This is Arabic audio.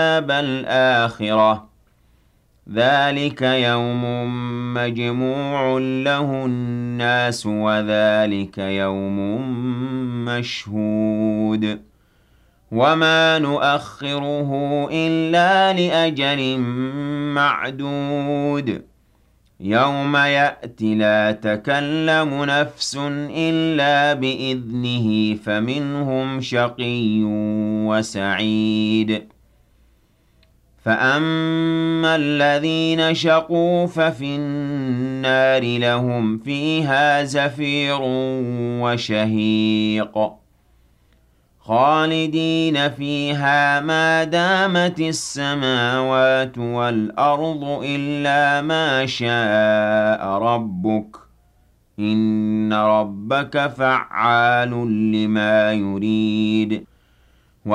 عذاب الآخرة ذلك يوم مجموع له الناس وذلك يوم مشهود وما نؤخره إلا لأجل معدود يوم يأتي لا تكلم نفس إلا بإذنه فمنهم شقي وسعيد فأما الذين شقوا ففي النار لهم فيها زفير وشهيق خالدين فيها ما دامت السماوات والأرض إلا ما شاء ربك إن ربك فعال لما يريد